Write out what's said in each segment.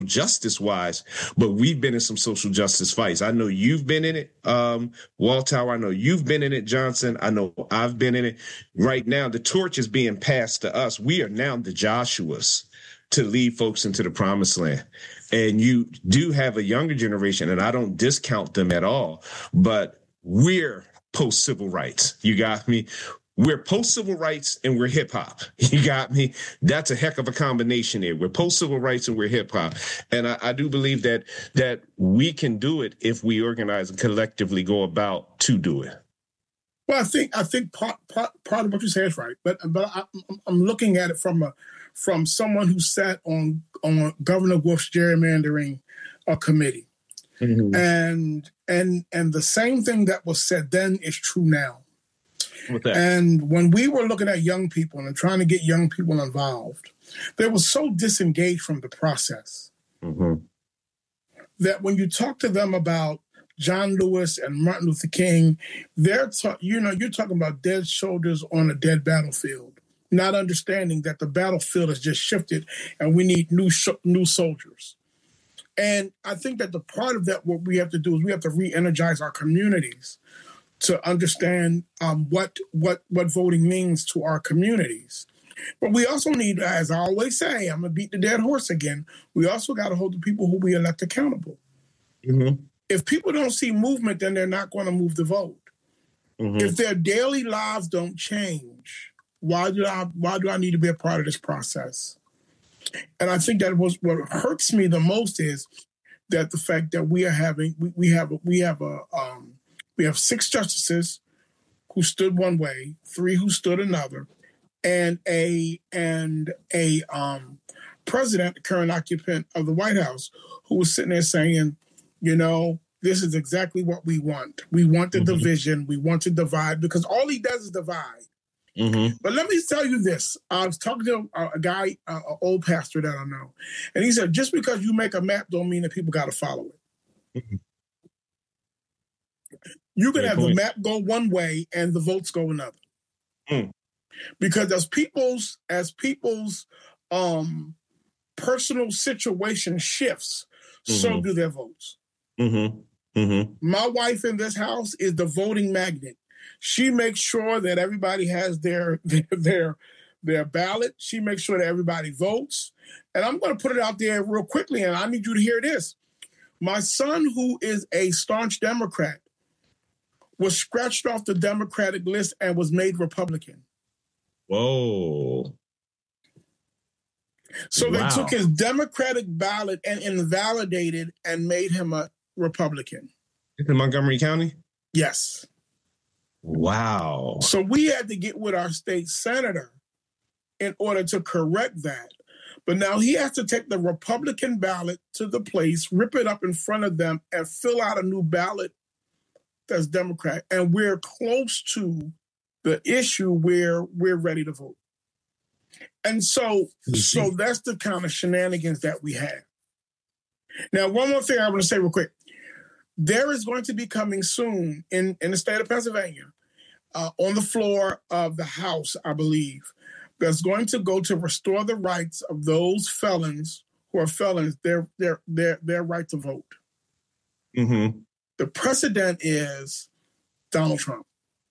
justice wise, but we've been in some social justice fights. I know you've been in it, Waltower. I know you've been in it, Johnson. I know I've been in it. Right now, the torch is being passed to us. We are now the Joshuas to lead folks into the promised land. And you do have a younger generation, and I don't discount them at all, but we're post-civil rights. You got me? We're post-civil rights and we're hip-hop. You got me? That's a heck of a combination there. We're post-civil rights and we're hip-hop. And I do believe that we can do it if we organize and collectively go about to do it. Well, I think part of what you say is right, but I'm looking at it from someone who sat on Governor Wolf's gerrymandering committee, and the same thing that was said then is true now. With that. And when we were looking at young people and trying to get young people involved, they were so disengaged from the process that when you talk to them about John Lewis and Martin Luther King, you're talking about dead soldiers on a dead battlefield, not understanding that the battlefield has just shifted and we need new soldiers. And I think that the part of that, what we have to do is we have to re-energize our communities to understand what voting means to our communities. But we also need, as I always say, I'm going to beat the dead horse again, we also got to hold the people who we elect accountable. If people don't see movement, then they're not going to move the vote. If their daily lives don't change, why do I need to be a part of this process? And I think that what hurts me the most is that the fact that we have 6 justices who stood one way, 3 who stood another, and a president, the current occupant of the White House, who was sitting there saying, this is exactly what we want. We want the division. We want to divide, because all he does is divide. But let me tell you this. I was talking to a guy, an old pastor that I know, and he said, just because you make a map don't mean that people got to follow it. You can have the map go one way and the votes go another. Because as people's personal situation shifts, so do their votes. My wife in this house is the voting magnet. She makes sure that everybody has their ballot. She makes sure that everybody votes. And I'm going to put it out there real quickly, and I need you to hear this. My son, who is a staunch Democrat, was scratched off the Democratic list and was made Republican. Whoa. So they took his Democratic ballot and invalidated and made him a Republican. In Montgomery County? Yes. Wow. So we had to get with our state senator in order to correct that. But now he has to take the Republican ballot to the place, rip it up in front of them, and fill out a new ballot that's Democrat. And we're close to the issue where we're ready to vote. And so that's the kind of shenanigans that we have. Now, one more thing I want to say real quick. There is going to be coming soon in the state of Pennsylvania, on the floor of the House, I believe, that's going to go to restore the rights of those felons who are felons, their right to vote. The precedent is Donald Trump.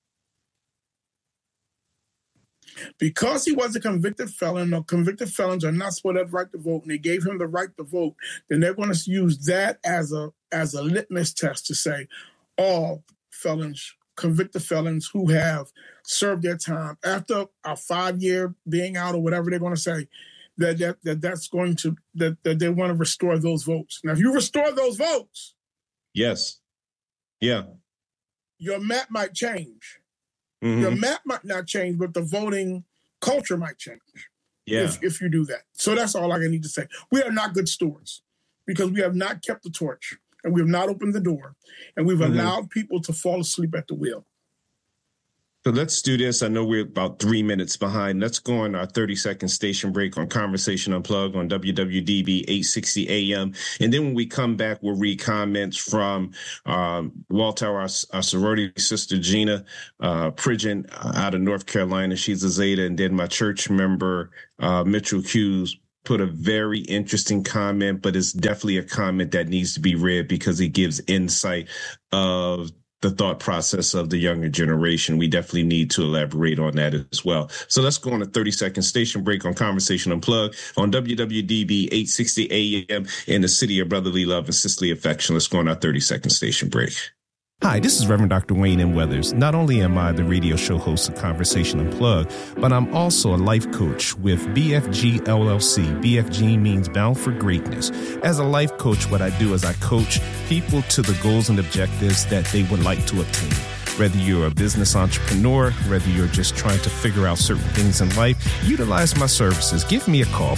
Because he was a convicted felon, or convicted felons are not supposed to have the right to vote, and they gave him the right to vote, then they're going to use that as a litmus test to say all felons, convicted felons who have served their time after a 5-year being out or whatever they're going to say, that they want to restore those votes. Now, if you restore those votes, yes, yeah, your map might change. Your map might not change, but the voting culture might change. Yeah. If you do that. So that's all I need to say. We are not good stewards because we have not kept the torch, and we have not opened the door, and we've allowed people to fall asleep at the wheel. So let's do this. I know we're about 3 minutes behind. Let's go on our 30-second station break on Conversation Unplugged on WWDB 860 AM. And then when we come back, we'll read comments from Waltower, our sorority sister, Gina Pridgeon out of North Carolina. She's a Zeta. And then my church member, Mitchell Hughes, put a very interesting comment, but it's definitely a comment that needs to be read because it gives insight of the thought process of the younger generation. We definitely need to elaborate on that as well. So let's go on a 30-second station break on Conversation Unplugged on WWDB 860 AM in the city of brotherly love and sisterly affection. Let's go on our 30-second station break. Hi, this is Reverend Dr. Wayne M. Weathers. Not only am I the radio show host of Conversation Unplugged, but I'm also a life coach with BFG LLC. BFG means Bound for Greatness. As a life coach, what I do is I coach people to the goals and objectives that they would like to obtain. Whether you're a business entrepreneur, whether you're just trying to figure out certain things in life, utilize my services. Give me a call,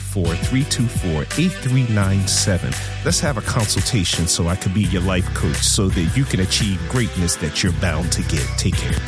484-324-8397. Let's have a consultation so I can be your life coach so that you can achieve greatness that you're bound to get. Take care.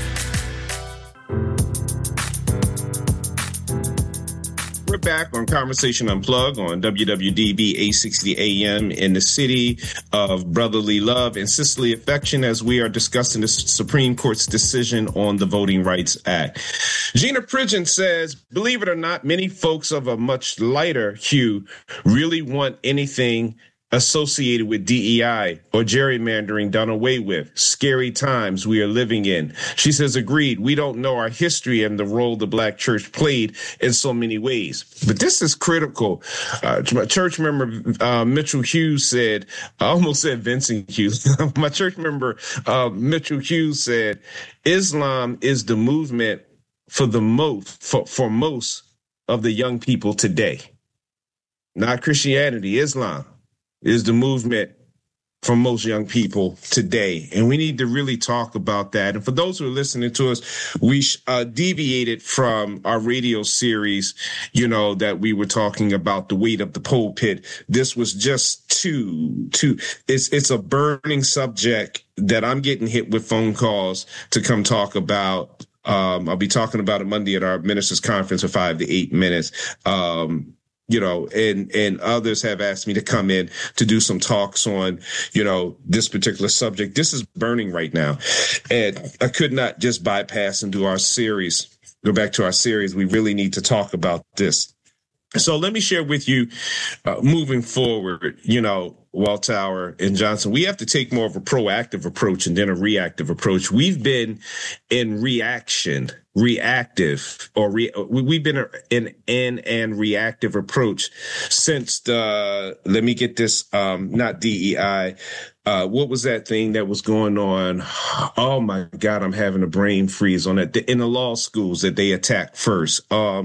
We're back on Conversation Unplugged on WWDB 860 AM in the city of brotherly love and sisterly affection as we are discussing the Supreme Court's decision on the Voting Rights Act. Gina Pridgeon says, believe it or not, many folks of a much lighter hue really want anything associated with DEI or gerrymandering done away with. Scary times we are living in. She says, agreed. We don't know our history and the role the Black church played in so many ways. But this is critical. My church member, Mitchell Hughes said, I almost said Vincent Hughes. My church member, Mitchell Hughes said, Islam is the movement for most of the young people today. Not Christianity, Islam is the movement for most young people today. And we need to really talk about that. And for those who are listening to us, we deviated from our radio series, that we were talking about the weight of the pulpit. This was just it's a burning subject that I'm getting hit with phone calls to come talk about. I'll be talking about it Monday at our ministers conference for 5 to 8 minutes. And others have asked me to come in to do some talks on, this particular subject. This is burning right now. And I could not just bypass and do our series, go back to our series. We really need to talk about this. So let me share with you, moving forward, Welltower and Johnson, we have to take more of a proactive approach and then a reactive approach. We've been in reactive, we've been in an reactive approach since let me get this, not DEI. What was that thing that was going on? Oh my God, I'm having a brain freeze on that. In the law schools that they attacked first.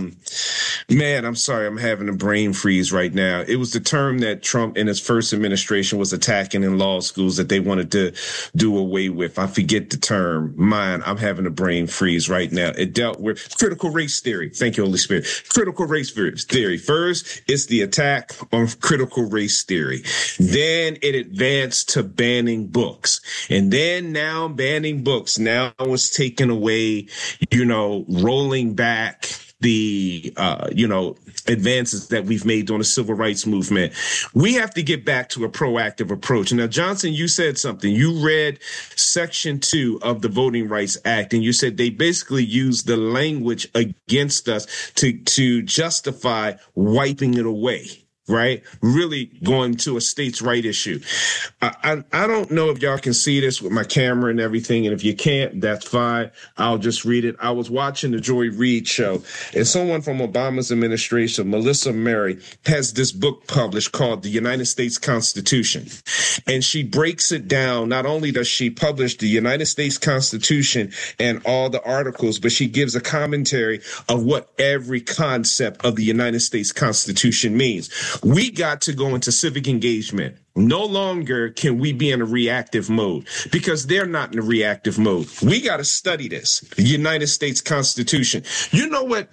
Man, I'm sorry, I'm having a brain freeze right now. It was the term that Trump in his first administration was attacking in law schools that they wanted to do away with. I forget the term. I'm having a brain freeze right now. It dealt with critical race theory. Thank you, Holy Spirit. Critical race theory. First, it's the attack on critical race theory. Then it advanced to banning books. And then now banning books now is taking away, rolling back the, advances that we've made on the civil rights movement. We have to get back to a proactive approach. Now, Johnson, you said something. You read Section 2 of the Voting Rights Act, and you said they basically used the language against us to justify wiping it away. Right? Really going to a states' right issue. I don't know if y'all can see this with my camera and everything. And if you can't, that's fine. I'll just read it. I was watching the Joy Reid show, and someone from Obama's administration, Melissa Murray, has this book published called The United States Constitution. And she breaks it down. Not only does she publish the United States Constitution and all the articles, but she gives a commentary of what every concept of the United States Constitution means. We got to go into civic engagement. No longer can we be in a reactive mode because they're not in a reactive mode. We got to study this, the United States Constitution. You know what,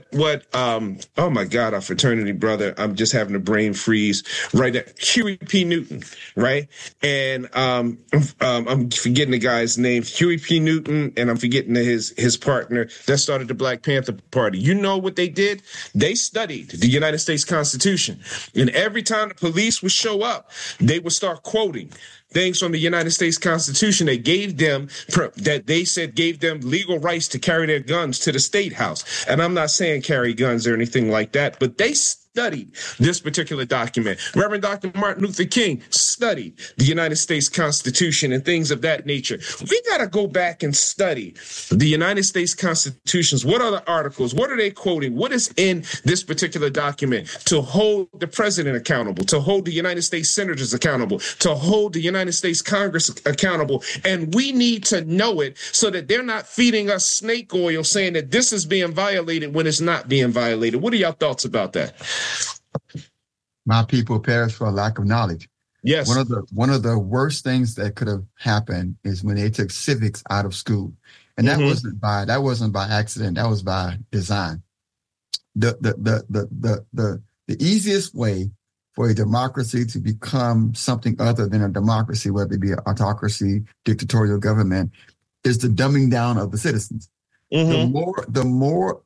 oh my God, our fraternity brother, I'm just having a brain freeze right there. Huey P. Newton, right? And, I'm forgetting the guy's name, Huey P. Newton, and I'm forgetting his partner that started the Black Panther Party. You know what they did? They studied the United States Constitution. And every time the police would show up, they would start quoting things from the United States Constitution that gave them legal rights to carry their guns to the State House. And I'm not saying carry guns or anything like that, but they studied this particular document. Reverend Dr. Martin Luther King studied the United States Constitution and things of that nature. We got to go back and study the United States Constitutions. What are the articles? What are they quoting? What is in this particular document to hold the president accountable, to hold the United States senators accountable, to hold the United States Congress accountable? And we need to know it so that they're not feeding us snake oil saying that this is being violated when it's not being violated. What are your thoughts about that? My people perish for a lack of knowledge. Yes. One of the worst things that could have happened is when they took civics out of school. And that wasn't by accident. That was by design. The easiest way for a democracy to become something other than a democracy, whether it be an autocracy, dictatorial government, is the dumbing down of the citizens. Mm-hmm. The more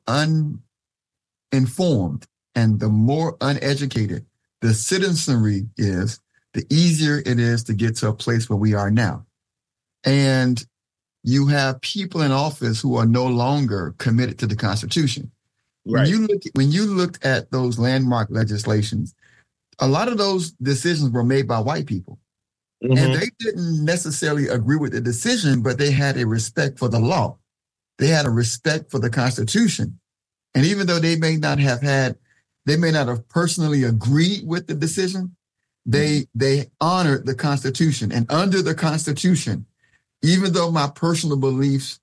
uninformed and the more uneducated the citizenry is, the easier it is to get to a place where we are now. And you have people in office who are no longer committed to the Constitution. Right. When you looked at those landmark legislations, a lot of those decisions were made by white people. Mm-hmm. And they didn't necessarily agree with the decision, but they had a respect for the law. They had a respect for the Constitution. And even though they may not have personally agreed with the decision, they honored the Constitution. And under the Constitution, even though my personal beliefs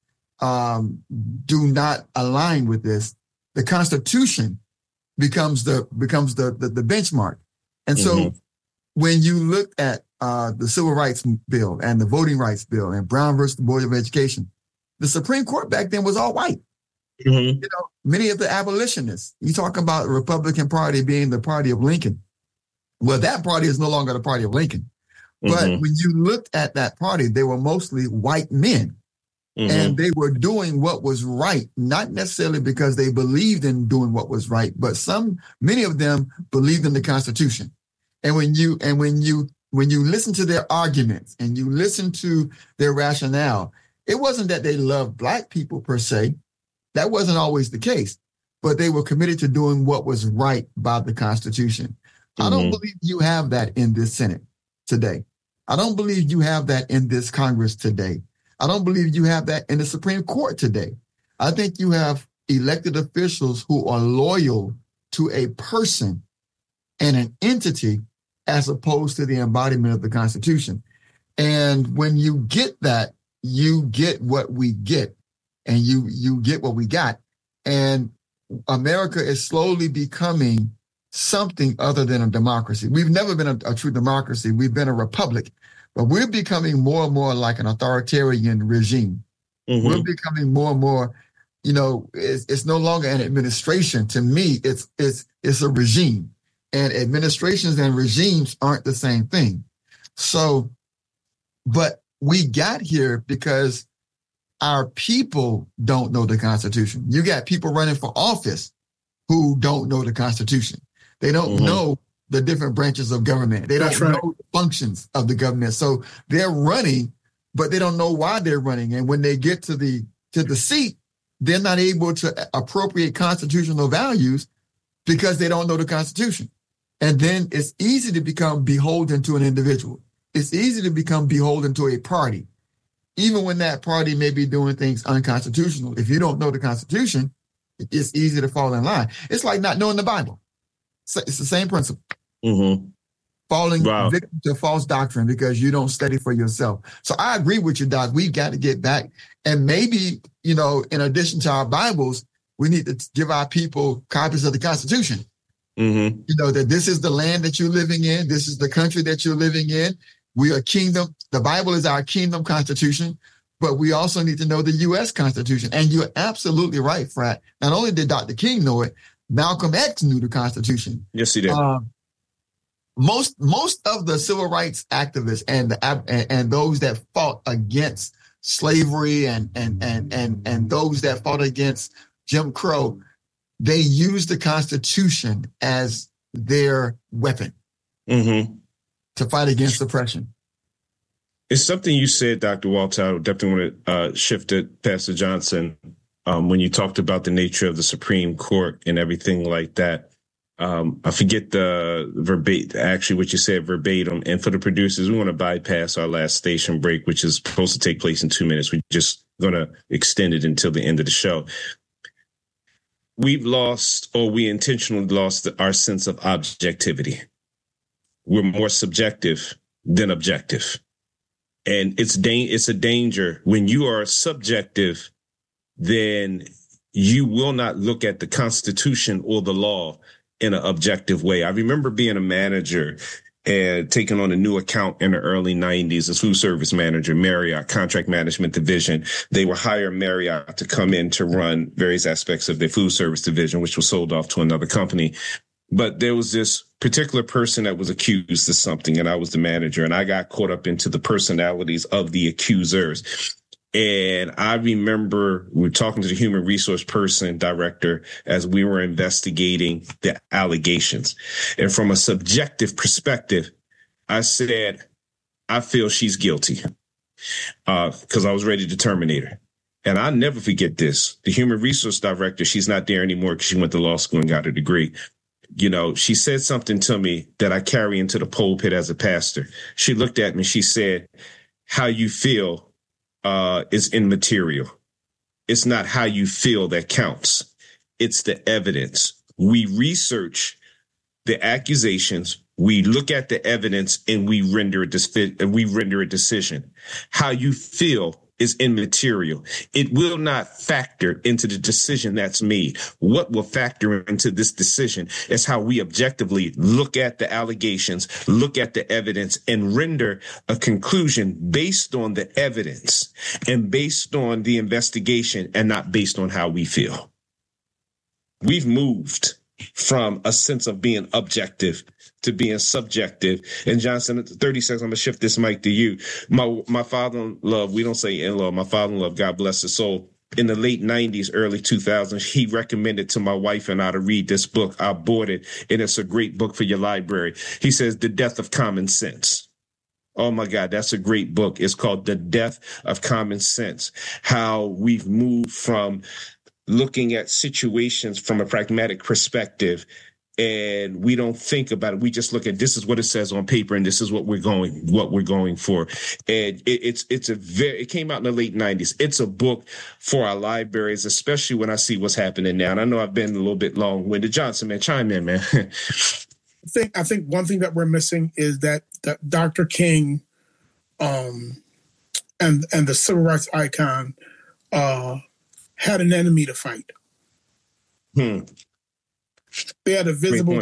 do not align with this, the Constitution becomes the benchmark. And so when you look at the Civil Rights Bill and the Voting Rights Bill and Brown versus the Board of Education, the Supreme Court back then was all white. Mm-hmm. You know, many of the abolitionists, you talk about the Republican Party being the party of Lincoln. Well, that party is no longer the party of Lincoln. But when you looked at that party, they were mostly white men. Mm-hmm. And they were doing what was right, not necessarily because they believed in doing what was right, but many of them believed in the Constitution. And when you listen to their arguments and you listen to their rationale, it wasn't that they loved Black people per se. That wasn't always the case, but they were committed to doing what was right by the Constitution. Mm-hmm. I don't believe you have that in this Senate today. I don't believe you have that in this Congress today. I don't believe you have that in the Supreme Court today. I think you have elected officials who are loyal to a person and an entity as opposed to the embodiment of the Constitution. And when you get that, you get what we get. And you get what we got. And America is slowly becoming something other than a democracy. We've never been a true democracy. We've been a republic, but we're becoming more and more like an authoritarian regime. Mm-hmm. We're becoming more and more, it's no longer an administration. To me, it's a regime, and administrations and regimes aren't the same thing. So, but we got here because our people don't know the Constitution. You got people running for office who don't know the Constitution. They don't know the different branches of government. They don't know the functions of the government. So they're running, but they don't know why they're running. And when they get to the seat, they're not able to appropriate constitutional values because they don't know the Constitution. And then it's easy to become beholden to an individual. It's easy to become beholden to a party, even when that party may be doing things unconstitutional. If you don't know the Constitution, it's easy to fall in line. It's like not knowing the Bible. It's the same principle. Mm-hmm. Falling victim to false doctrine because you don't study for yourself. So I agree with you, Doc. We've got to get back. And maybe, in addition to our Bibles, we need to give our people copies of the Constitution. Mm-hmm. That this is the land that you're living in. This is the country that you're living in. We are kingdom. The Bible is our kingdom constitution, but we also need to know the U.S. Constitution. And you're absolutely right, Frat. Not only did Dr. King know it, Malcolm X knew the Constitution. Yes, he did. Most of the civil rights activists and those that fought against slavery and those that fought against Jim Crow, they used the Constitution as their weapon. Mm-hmm. To fight against oppression. It's something you said, Dr. Walter. I definitely want to shift it, Pastor Johnson, when you talked about the nature of the Supreme Court and everything like that. I forget the verbatim, actually what you said verbatim. And for the producers, we want to bypass our last station break, which is supposed to take place in 2 minutes. We're just going to extend it until the end of the show. We've lost, or we intentionally lost, our sense of objectivity. We're more subjective than objective. And it's a danger. When you are subjective, then you will not look at the Constitution or the law in an objective way. I remember being a manager and taking on a new account in the early 90s, as food service manager, Marriott Contract Management Division. They were hiring Marriott to come in to run various aspects of their food service division, which was sold off to another company. But there was this particular person that was accused of something, and I was the manager, and I got caught up into the personalities of the accusers. And I remember we were talking to the human resource person director as we were investigating the allegations. And from a subjective perspective, I said, I feel she's guilty because I was ready to terminate her. And I'll never forget this. The human resource director, she's not there anymore because she went to law school and got a degree. You know, she said something to me that I carry into the pulpit as a pastor. She looked at me. She said, how you feel is immaterial. It's not how you feel that counts. It's the evidence. We research the accusations, we look at the evidence, and we render a decision. How you feel is immaterial. It will not factor into the decision that's made. What will factor into this decision is how we objectively look at the allegations, look at the evidence, and render a conclusion based on the evidence and based on the investigation and not based on how we feel. We've moved from a sense of being objective to being subjective. And Johnson, 30 seconds, I'm going to shift this mic to you. My father-in-law, we don't say in-law, my father-in-law, God bless his soul, in the late 90s, early 2000s, he recommended to my wife and I to read this book. I bought it, and it's a great book for your library. He says, The Death of Common Sense. Oh, my God, that's a great book. It's called The Death of Common Sense, how we've moved from looking at situations from a pragmatic perspective, and we don't think about it. We just look at this is what it says on paper, and this is what we're going for. And it came out in the late 90s. It's a book for our libraries, especially when I see what's happening now. And I know I've been a little bit long-winded. Johnson, man, chime in, man. I think one thing that we're missing is that Dr. King and the civil rights icon had an enemy to fight. They had a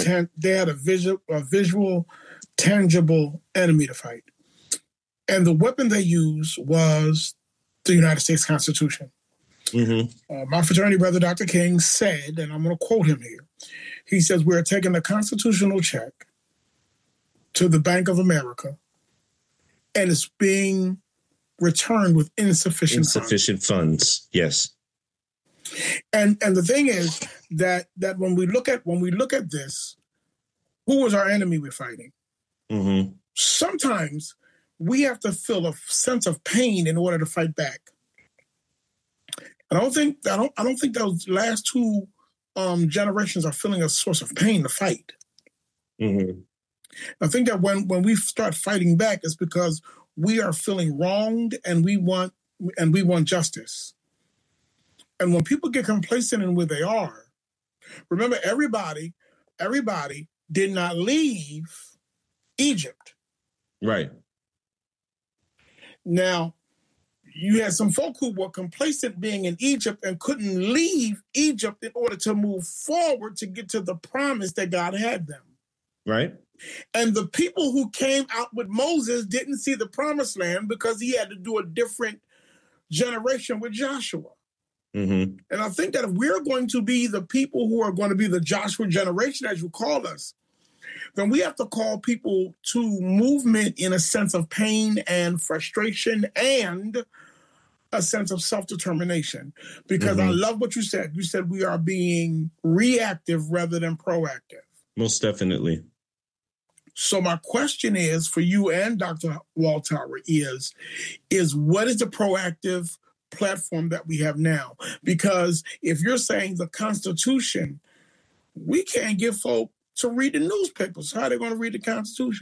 visual, tangible enemy to fight. And the weapon they used was the United States Constitution. Mm-hmm. My fraternity brother, Dr. King, said, and I'm going to quote him here, he says, we're taking a constitutional check to the Bank of America, and it's being returned with insufficient funds. Yes. And the thing is that when we look at this, who was our enemy we're fighting? Mm-hmm. Sometimes we have to feel a sense of pain in order to fight back. I don't think those last two generations are feeling a source of pain to fight. Mm-hmm. I think that when we start fighting back, it's because we are feeling wronged and we want justice. And when people get complacent in where they are, remember, everybody did not leave Egypt. Right. Now, you had some folk who were complacent being in Egypt and couldn't leave Egypt in order to move forward to get to the promise that God had them. Right. And the people who came out with Moses didn't see the promised land because he had to do a different generation with Joshua. Mm-hmm. And I think that if we're going to be the people who are going to be the Joshua generation, as you call us, then we have to call people to movement in a sense of pain and frustration and a sense of self-determination. Because I love what you said. You said we are being reactive rather than proactive. Most definitely. So my question is for you and Dr. Walltower is what is the proactive platform that we have now? Because if you're saying the Constitution, we can't get folk to read the newspapers. How are they going to read the Constitution?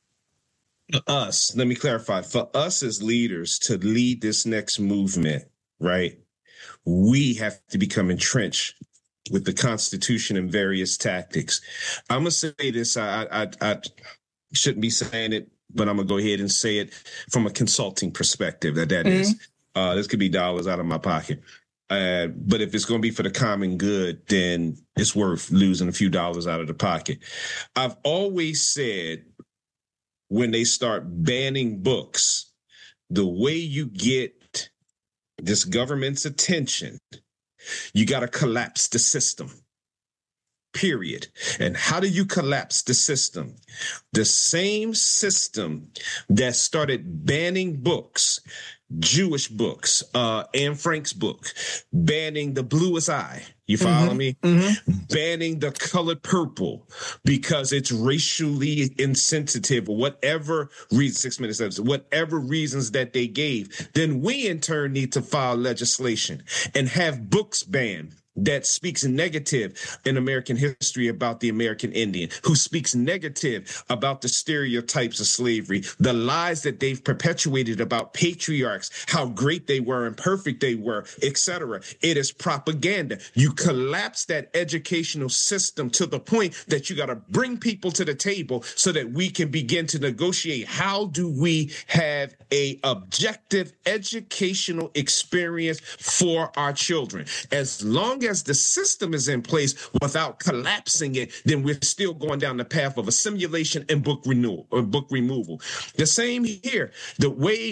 Let me clarify. For us as leaders to lead this next movement, right, we have to become entrenched with the Constitution and various tactics. I'm going to say this. I shouldn't be saying it, but I'm going to go ahead and say it from a consulting perspective. That is. This could be dollars out of my pocket. But if it's going to be for the common good, then it's worth losing a few dollars out of the pocket. I've always said when they start banning books, the way you get this government's attention, you got to collapse the system, period. And how do you collapse the system? The same system that started banning books, Jewish books, Anne Frank's book, banning The Bluest Eye. You follow me? Banning The Color Purple because it's racially insensitive or whatever reason, 6 minutes, whatever reasons that they gave. Then we in turn need to file legislation and have books banned that speaks negative in American history about the American Indian, who speaks negative about the stereotypes of slavery, the lies that they've perpetuated about patriarchs, how great they were and perfect they were, etc. It is propaganda. You collapse that educational system to the point that you got to bring people to the table so that we can begin to negotiate. How do we have a objective educational experience for our children? As long as the system is in place without collapsing it, then we're still going down the path of assimilation and book renewal or book removal. The same here. The way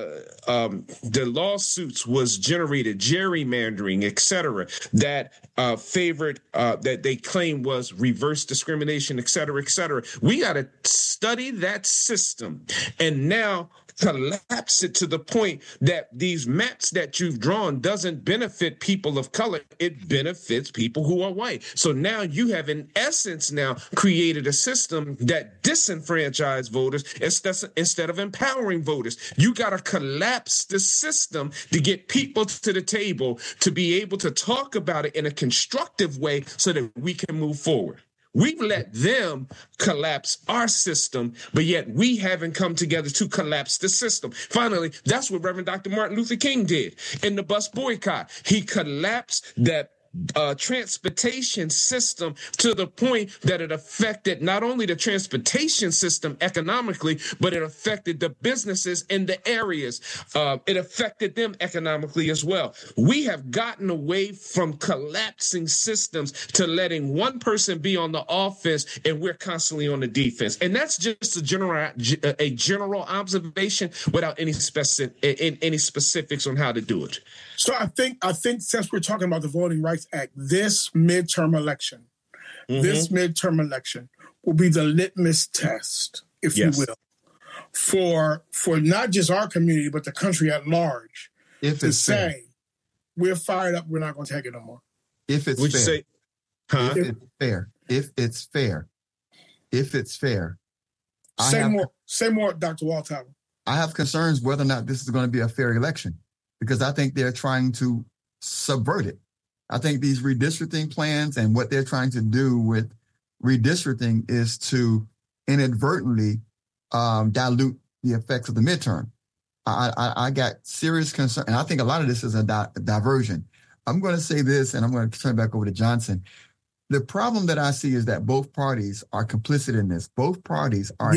the lawsuits was generated, gerrymandering, etc., that favored that they claim was reverse discrimination, etc., etc. We got to study that system and now collapse it to the point that these maps that you've drawn doesn't benefit people of color. It benefits people who are white. So now you have, in essence, now created a system that disenfranchised voters instead of empowering voters. You got to collapse the system to get people to the table to be able to talk about it in a constructive way so that we can move forward. We've let them collapse our system, but yet we haven't come together to collapse the system. Finally, that's what Reverend Dr. Martin Luther King did in the bus boycott. He collapsed that transportation system to the point that it affected not only the transportation system economically, but it affected the businesses in the areas. It affected them economically as well. We have gotten away from collapsing systems to letting one person be on the offense and we're constantly on the defense. And that's just a general observation without any specifics on how to do it. So I think since we're talking about the Voting Rights Act, this midterm election will be the litmus test, if you will, for not just our community, but the country at large. If it's say, fair. We're fired up, we're not going to take it no more. If it's Would fair. you say, huh? If it's fair. If it's fair. If it's fair. Say more, Dr. Walltower. I have concerns whether or not this is going to be a fair election, because I think they're trying to subvert it. I think these redistricting plans and what they're trying to do with redistricting is to inadvertently dilute the effects of the midterm. I got serious concern, and I think a lot of this is a diversion. I'm going to say this, and I'm going to turn it back over to Johnson. The problem that I see is that both parties are complicit in this. Both parties are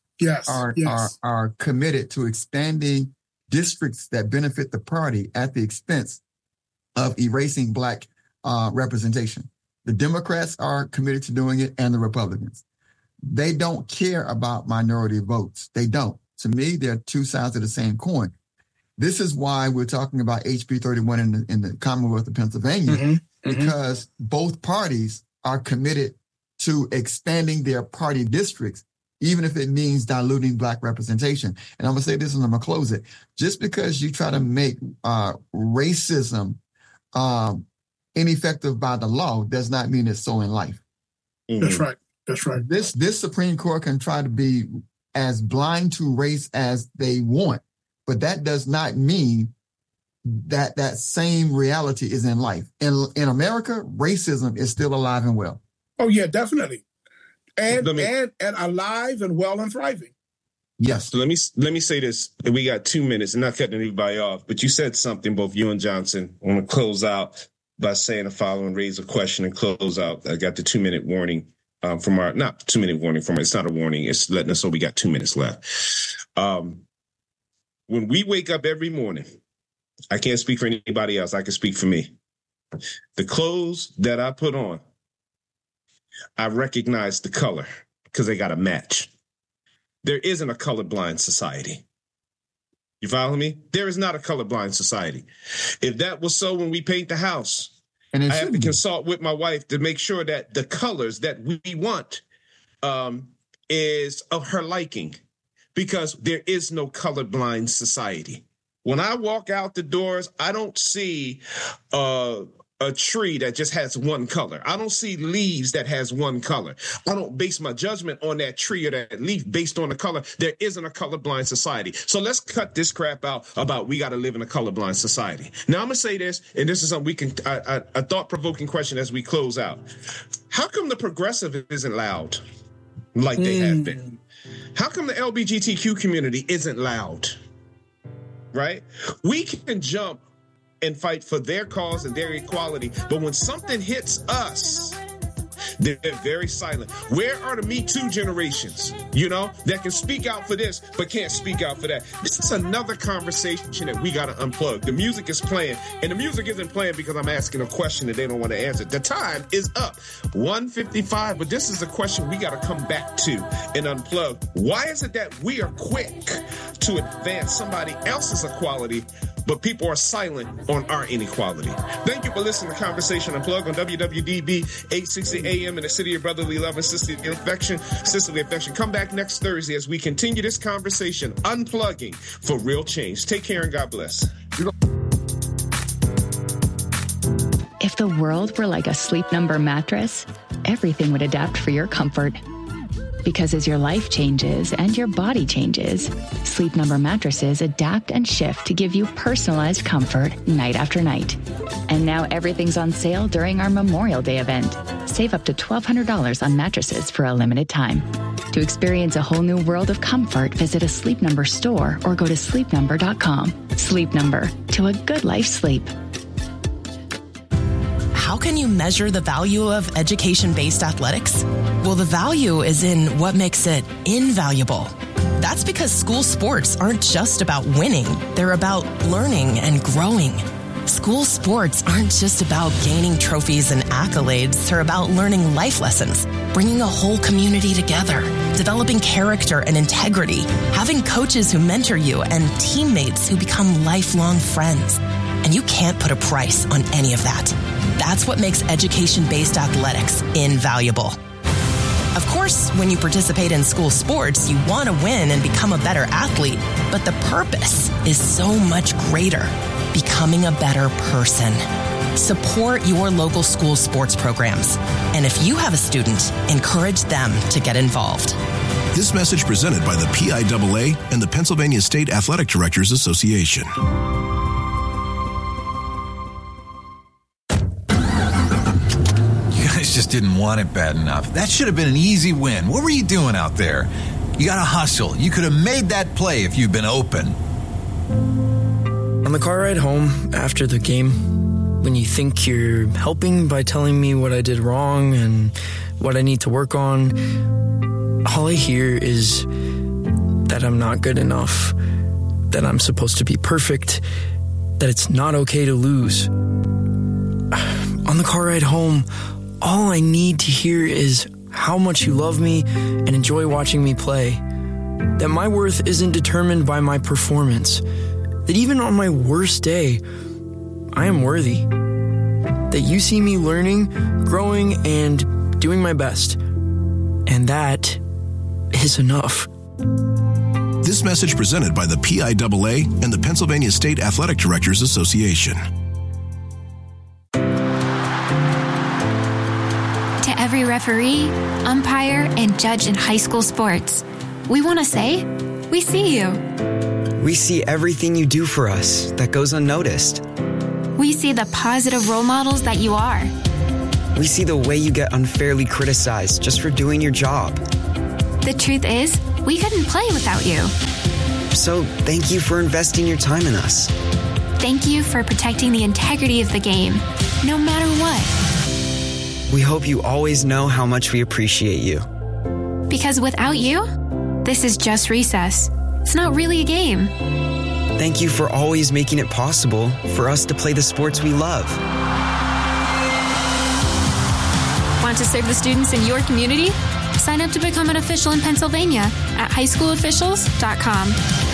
committed to expanding districts that benefit the party at the expense of erasing Black representation. The Democrats are committed to doing it, and the Republicans. They don't care about minority votes. They don't. To me, they're two sides of the same coin. This is why we're talking about HB 31 in the Commonwealth of Pennsylvania, because both parties are committed to expanding their party districts, even if it means diluting Black representation. And I'm going to say this and I'm going to close it. Just because you try to make racism ineffective by the law does not mean it's so in life. That's right. That's right. This Supreme Court can try to be as blind to race as they want, but that does not mean that that same reality is in life. In America, racism is still alive and well. Oh yeah, definitely, and alive and well and thriving. Yes. So let me say this. We got 2 minutes, and not cutting anybody off, but you said something, both you and Johnson. I want to close out by saying the following, raise a question and close out. I got the 2-minute warning from our, not 2-minute warning from, it's not a warning. It's letting us know we got 2 minutes left. When we wake up every morning, I can't speak for anybody else. I can speak for me. The clothes that I put on, I recognize the color because they got to match. There isn't a colorblind society. You follow me? There is not a colorblind society. If that was so when we paint the house, I have to consult with my wife to make sure that the colors that we want is of her liking, because there is no colorblind society. When I walk out the doors, I don't see a tree that just has one color. I don't see leaves that has one color. I don't base my judgment on that tree or that leaf based on the color. There isn't a colorblind society. So let's cut this crap out about we got to live in a colorblind society. Now I'm going to say this, and this is something we can, a thought-provoking question as we close out. How come the progressive isn't loud like they have been? How come the LGBTQ community isn't loud? Right? We can jump and fight for their cause and their equality, but when something hits us, they're very silent. Where are the Me Too generations, that can speak out for this, but can't speak out for that? This is another conversation that we got to unplug. The music is playing, and the music isn't playing because I'm asking a question that they don't want to answer. The time is up, 1:55, but this is a question we got to come back to and unplug. Why is it that we are quick to advance somebody else's equality, but people are silent on our inequality? Thank you for listening to Conversation Unplugged on WWDB 860 AM in the city of brotherly love and sisterly affection. Come back next Thursday as we continue this conversation, unplugging for real change. Take care and God bless. If the world were like a Sleep Number mattress, everything would adapt for your comfort. Because as your life changes and your body changes, Sleep Number mattresses adapt and shift to give you personalized comfort night after night. And now everything's on sale during our Memorial Day event. Save up to $1,200 on mattresses for a limited time. To experience a whole new world of comfort, visit a Sleep Number store or go to sleepnumber.com. Sleep Number, to a good life sleep. How can you measure the value of education-based athletics? Well, the value is in what makes it invaluable. That's because school sports aren't just about winning. They're about learning and growing. School sports aren't just about gaining trophies and accolades. They're about learning life lessons, bringing a whole community together, developing character and integrity, having coaches who mentor you, and teammates who become lifelong friends. And you can't put a price on any of that. That's what makes education-based athletics invaluable. Of course, when you participate in school sports, you want to win and become a better athlete. But the purpose is so much greater, becoming a better person. Support your local school sports programs. And if you have a student, encourage them to get involved. This message presented by the PIAA and the Pennsylvania State Athletic Directors Association. Just didn't want it bad enough. That should have been an easy win. What were you doing out there? You got to hustle. You could have made that play if you'd been open. On the car ride home after the game, when you think you're helping by telling me what I did wrong and what I need to work on, all I hear is that I'm not good enough, that I'm supposed to be perfect, that it's not okay to lose. On the car ride home, all I need to hear is how much you love me and enjoy watching me play. That my worth isn't determined by my performance. That even on my worst day, I am worthy. That you see me learning, growing, and doing my best. And that is enough. This message presented by the PIAA and the Pennsylvania State Athletic Directors Association. Every referee, umpire, and judge in high school sports. We want to say, we see you. We see everything you do for us that goes unnoticed. We see the positive role models that you are. We see the way you get unfairly criticized just for doing your job. The truth is, we couldn't play without you. So thank you for investing your time in us. Thank you for protecting the integrity of the game, no matter what. We hope you always know how much we appreciate you. Because without you, this is just recess. It's not really a game. Thank you for always making it possible for us to play the sports we love. Want to serve the students in your community? Sign up to become an official in Pennsylvania at highschoolofficials.com.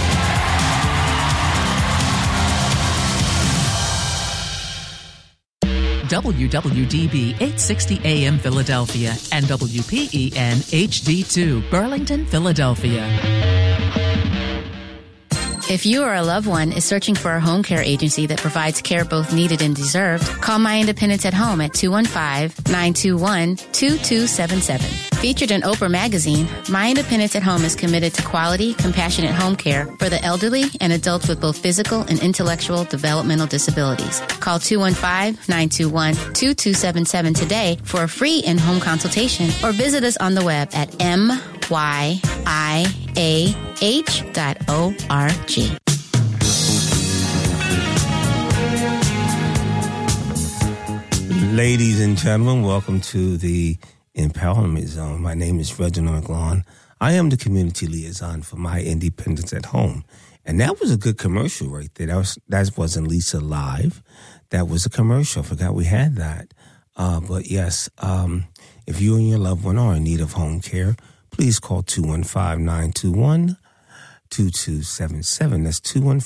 WWDB 860 AM Philadelphia and WPEN HD2 Burlington, Philadelphia. If you or a loved one is searching for a home care agency that provides care both needed and deserved, call My Independence at Home at 215-921-2277. Featured in Oprah Magazine, My Independence at Home is committed to quality, compassionate home care for the elderly and adults with both physical and intellectual developmental disabilities. Call 215-921-2277 today for a free in-home consultation or visit us on the web at MYIAH.org. Ladies and gentlemen, welcome to the Empowerment Zone. My name is Reginald McLawn. I am the community liaison for My Independence at Home. And that was a good commercial right there. That wasn't Lisa Live. That was a commercial. I forgot we had that. But yes, if you and your loved one are in need of home care, please call 215-921-2277. That's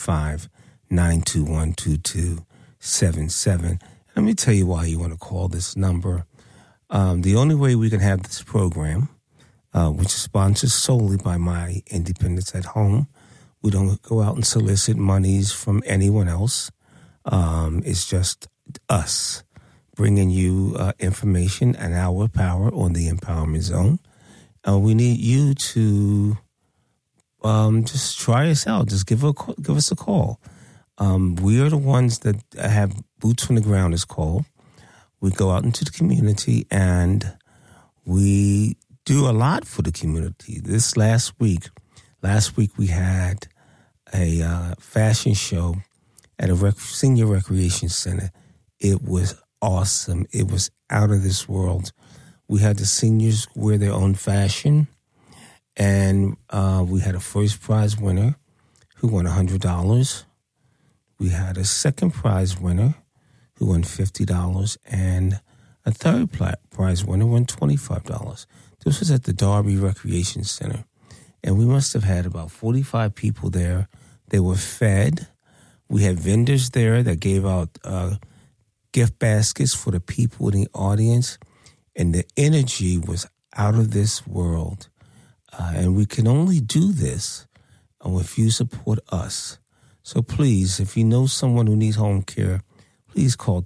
215-921-2277. Let me tell you why you want to call this number. The only way we can have this program, which is sponsored solely by My Independence at Home, we don't go out and solicit monies from anyone else. It's just us bringing you information and our power on the Empowerment Zone. We need you to just try us out. Just give us a call. We are the ones that have boots on the ground, is called. We go out into the community and we do a lot for the community. This last week we had a fashion show at a senior recreation center. It was awesome. It was out of this world. We had the seniors wear their own fashion, and we had a first prize winner who won $100. We had a second prize winner who won $50, and a third prize winner won $25. This was at the Darby Recreation Center, and we must have had about 45 people there. They were fed. We had vendors there that gave out gift baskets for the people in the audience, and the energy was out of this world. And we can only do this if you support us. So please, if you know someone who needs home care, please call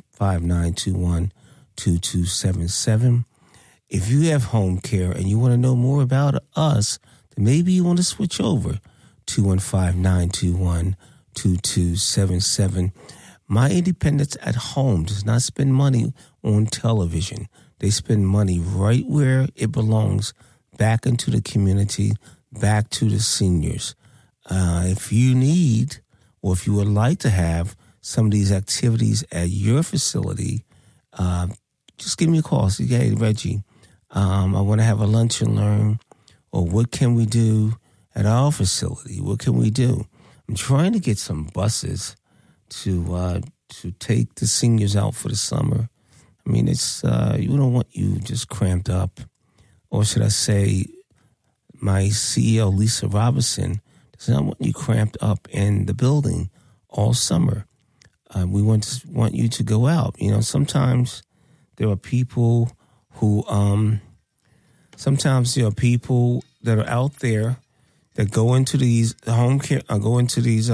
215-921-2277. If you have home care and you want to know more about us, then maybe you want to switch over. 215-921-2277. My Independence at Home does not spend money on television. They spend money right where it belongs, back into the community, back to the seniors. If you need, or if you would like to have some of these activities at your facility, just give me a call. Say, hey, Reggie, I want to have a lunch and learn, or what can we do at our facility? What can we do? I'm trying to get some buses to take the seniors out for the summer. I mean, it's you don't want you just cramped up, or should I say, my CEO Lisa Robinson does not want you cramped up in the building all summer. We want you to go out. You know, sometimes there are people who sometimes there are people that are out there that go into these home care, go into these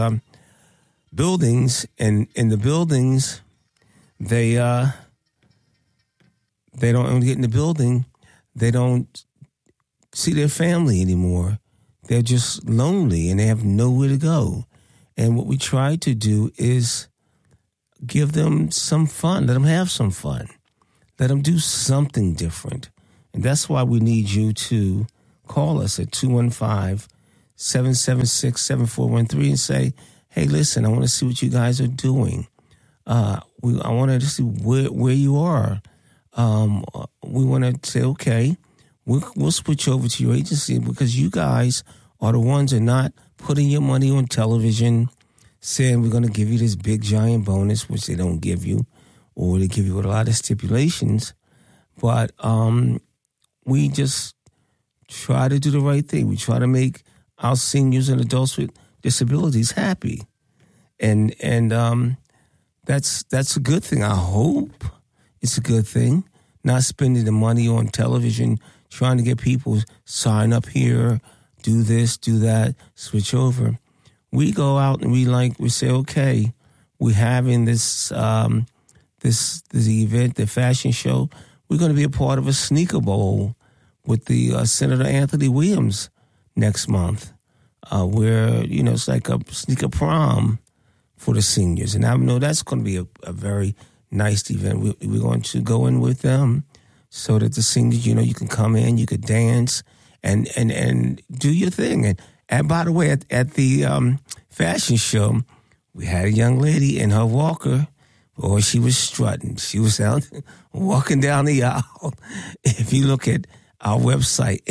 buildings, and in the buildings, they They don't get in the building. They don't see their family anymore. They're just lonely and they have nowhere to go. And what we try to do is give them some fun. Let them have some fun. Let them do something different. And that's why we need you to call us at 215-776-7413 and say, hey, listen, I want to see what you guys are doing. I want to see where you are. We want to say, okay, we'll switch over to your agency because you guys are the ones that are not putting your money on television, saying we're going to give you this big giant bonus, which they don't give you, or they give you with a lot of stipulations. But we just try to do the right thing. We try to make our seniors and adults with disabilities happy. And that's a good thing. I hope it's a good thing. Not spending the money on television, trying to get people sign up here, do this, do that, switch over. We go out and we say, okay, we're having this event, the fashion show. We're going to be a part of a sneaker bowl with the Senator Anthony Williams next month, where, it's like a sneaker prom for the seniors. And I know that's going to be a very nice event. We're going to go in with them so that the seniors, you can come in, you could dance and do your thing. And by the way, at the fashion show, we had a young lady in her walker. Boy, she was strutting. She was out walking down the aisle. If you look at our website,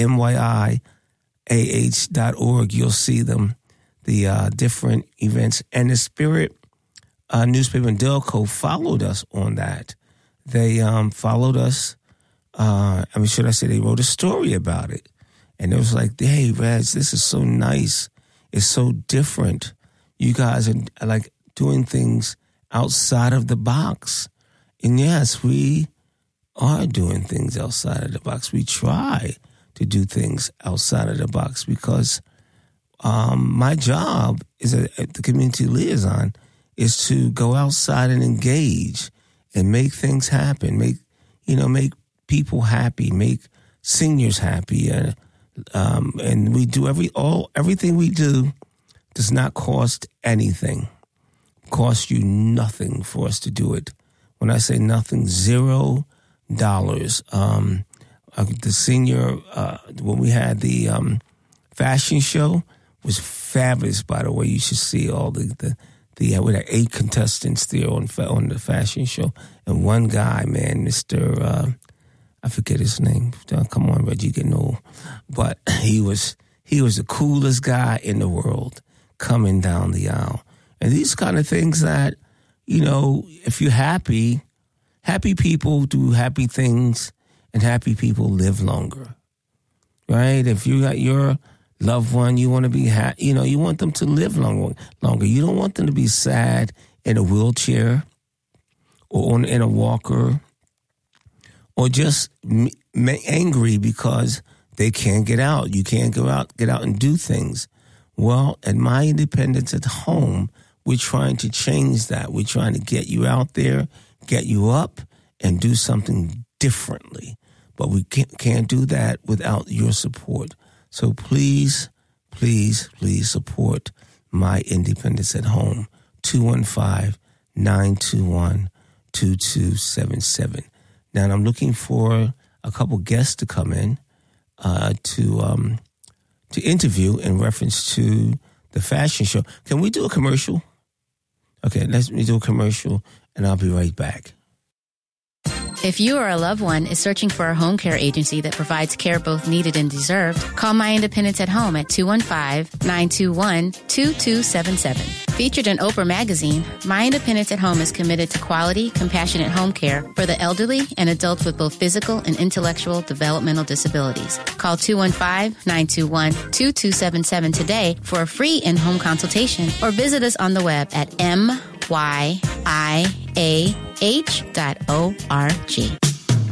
myiah.org, you'll see them, the different events. And the Spirit newspaper in Delco followed us on that. They followed us. Should I say they wrote a story about it. And it was like, hey, Raj, this is so nice. It's so different. You guys are like doing things outside of the box. And yes, we are doing things outside of the box. We try to do things outside of the box because my job is the community liaison is to go outside and engage and make things happen, make people happy, make seniors happy. And we do everything we do does not cost anything. Cost you nothing for us to do it. When I say nothing, $0. The senior, when we had the fashion show, was fabulous. By the way, you should see all the we had 8 contestants there on the fashion show, and one guy, man, Mr. I forget his name. Come on, Reggie, getting old, but he was the coolest guy in the world coming down the aisle. And these kind of things that, if you're happy people do happy things, and happy people live longer, right? If you got your loved one, you want to be happy, you want them to live longer. You don't want them to be sad in a wheelchair or in a walker or just angry because they can't get out. You can't get out and do things. Well, at My Independence at Home, we're trying to change that. We're trying to get you out there, get you up, and do something differently. But we can't do that without your support. So please, please, please support My Independence at Home, 215-921-2277. Now, I'm looking for a couple guests to come in to interview in reference to the fashion show. Can we do a commercial? Okay, let me do a commercial, and I'll be right back. If you or a loved one is searching for a home care agency that provides care both needed and deserved, call My Independence at Home at 215-921-2277. Featured in Oprah Magazine, My Independence at Home is committed to quality, compassionate home care for the elderly and adults with both physical and intellectual developmental disabilities. Call 215-921-2277 today for a free in-home consultation or visit us on the web at myiah.org.